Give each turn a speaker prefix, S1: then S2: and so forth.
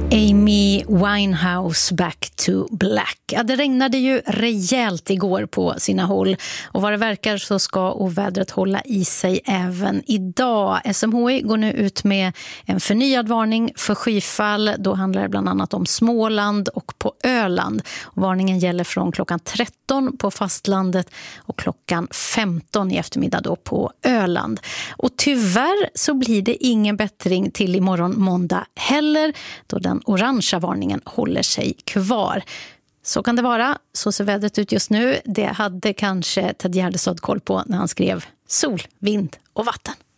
S1: Amy Winehouse, Back to Black. Ja, det regnade ju rejält igår på sina håll och vad det verkar så ska ovädret hålla i sig även idag. SMHI går nu ut med en förnyad varning för skyfall. Då handlar det bland annat om Småland och på Öland. Varningen gäller från klockan 13 på fastlandet och klockan 15 i eftermiddag då på Öland. Och tyvärr så blir det ingen bättring till imorgon måndag heller, då den orangea varningen håller sig kvar. Så kan det vara, så ser vädret ut just nu. Det hade kanske Ted Gärdestad koll på när han skrev sol, vind och vatten.